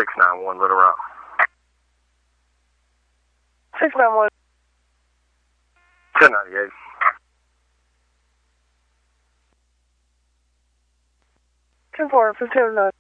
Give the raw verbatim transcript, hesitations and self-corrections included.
six nine one Little Rock. six nine one. ten ninety-eight. ten four, fifteen oh nine.